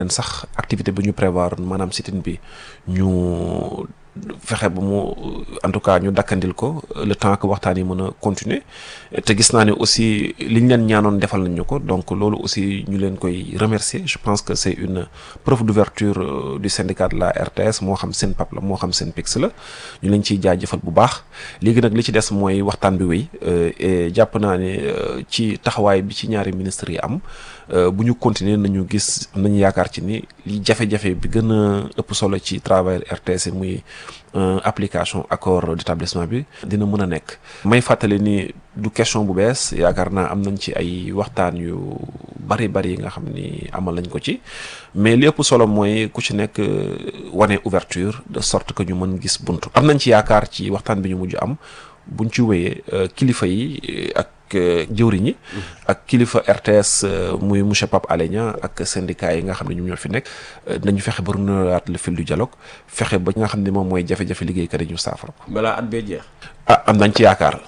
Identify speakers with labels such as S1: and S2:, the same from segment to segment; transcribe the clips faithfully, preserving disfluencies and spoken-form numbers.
S1: sax activité bi ñu prévoir maanaam sit-in bi ñu fexe ba mu en tout cas ñu dakkandil ko le temps que waxtaan yi mën a continuer te gis naa ne aussi liñ leen ñaanoon defal nañ ñu ko donc loolu aussi ñu leen koy remercier je pense que c'est une preuve d'ouverture du syndicat de la R T S moo xam Synpap la moo xam Synpics la ñu leen ciy jaajëfal bu baax léegi nag li ci des mooy waxtaan bi wéy et jàpp naa ne ci taxawaay bi ci ñaari ministres yi am bu ñu continuer nañu gis nañu yaakaar ci ni li jafe-jafe bi gën a ëpp solo ci travail R T S yi muy application accord d'établissement bi dina mën a nekk. may fàttali ni du question bu bees yaakaar naa am nañ ci ay waxtaan yu bari bari yi nga xam ni amal nañ ko ci mais li ëpp solo mooy ku ci nekk wane ouverture de sorte que ñu mën gis buntu. am nañ ci yaakaar ci waxtaan bi ñu mujj am buñ ci wéyee kilifa yi ak. jëwriñ yi ak kilifa R T S muy monsieur Pape Alé Niang ak syndicat yi nga xam ne ñoom ñoo fi nekk nañu fexe ba renouveler le fil du dialogue fexe ba nga xam ne moom mooy jafe-jafe liggéeykat yi ñu saafara ko.
S2: balaa at bee jeex.
S1: ah am nañ ci yaakaar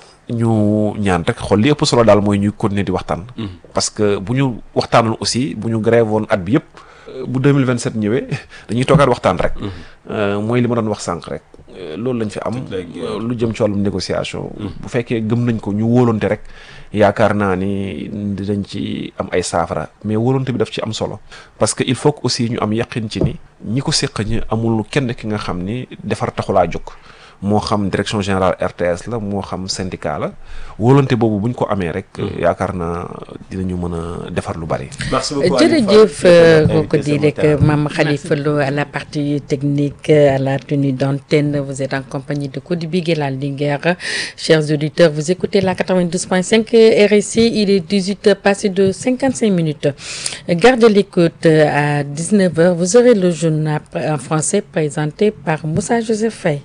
S1: ñu ñaan rek xool li ëpp solo daal mooy ñuy continuer di waxtaan. parce que bu ñu waxtaanoon aussi bu ñu grève woon at bi yëpp bu deux mille vingt-sept ñëwee dañuy toogaat waxtaan rek. mooy li ma doon wax sànq rek. loolu lañ fi am lu jëm ci wàllum négociation. bu fekkee gëm nañ ko ñu wóolonte rek yaakaar naa ni dinañ ci am ay saafara mais wóolonte bi daf ci am solo. parce que il faut que aussi ñu am yaqin ci ni ñi ko séq ñi amul kenn ki nga xam ni defar taxulaa jóg moo xam direction générale R T S la moo xam syndicat la wóolonte boobu bu ñu ko amee rek. yaakaar naa dinañu mën a defar lu bari.
S3: jërëjëf kooku di rek Mame Khalifa Lo à la partie technique à la tenue d'antenne vous êtes en compagnie de Cody Bigué la Linguère. Chers auditeurs, vous écoutez la quatre-vingt-douze point cinq R S I, il est dix-huit heures passées de cinquante-cinq minutes. Gardez l'écoute à dix-neuf heures, vous aurez le journal en français présenté par Moussa Joseph Faye.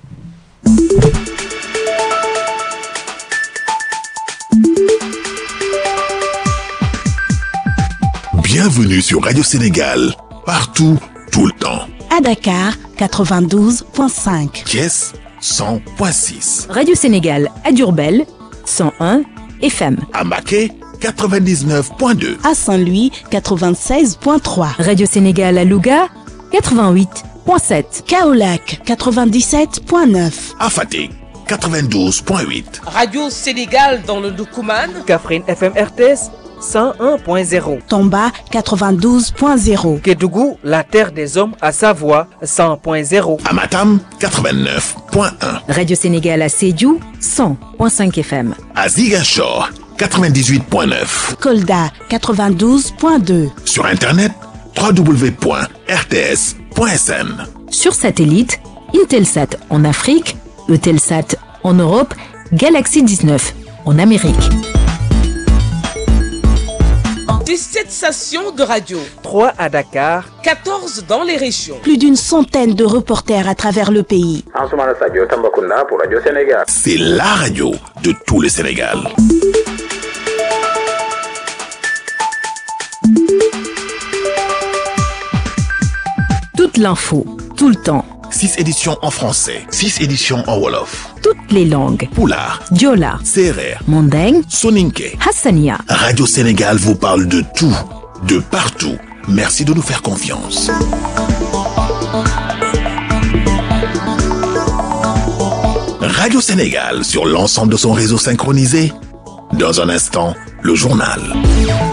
S4: Bienvenue sur Radio Sénégal, partout, tout le temps.
S5: À Dakar, quatre-vingt-douze point cinq.
S4: Thiès, cent point six.
S6: Radio Sénégal à Diourbel, cent un F M.
S4: À Mbacké, quatre-vingt-dix-neuf point deux.
S5: À Saint-Louis, quatre-vingt-seize point trois.
S6: Radio Sénégal à Louga, quatre-vingt-huit point sept.
S5: Kaolack, quatre-vingt-dix-sept point neuf.
S4: À Fatick, quatre-vingt-douze point huit.
S7: Radio Sénégal dans le Doukoumane.
S8: Kaffrine F M R T S cent un point zéro.
S5: Tomba, quatre-vingt-douze point zéro.
S8: Kédougou, la terre des hommes à Savoie, cent point zéro.
S4: À Matam, quatre-vingt-neuf point un.
S6: Radio Sénégal à Sédhiou, cent point cinq F M.
S4: À Ziguinchor, quatre-vingt-dix-huit point neuf.
S5: Kolda, quatre-vingt-douze point deux.
S4: Sur Internet, w w w point r t s point s n.
S6: Sur satellite, Intelsat en Afrique, Eutelsat en Europe, Galaxy dix-neuf en Amérique.
S7: dix-sept stations de radio.
S8: trois à Dakar.
S7: quatorze dans les régions.
S5: Plus d'une centaine de reporters à travers le pays.
S9: Ansoumana Sadio Tambacounda pour Radio Sénégal.
S4: C'est la radio de tout le Sénégal.
S6: Toute l'info, tout le temps.
S4: six éditions en français, six éditions en wolof.
S6: Toutes les langues.
S4: Pulaar,
S6: Diola,
S4: Serer,
S6: Mandeng,
S4: Soninké.
S6: Hassania.
S4: Radio Sénégal vous parle de tout, de partout. Merci de nous faire confiance. Radio Sénégal sur l'ensemble de son réseau synchronisé. Dans un instant, le journal.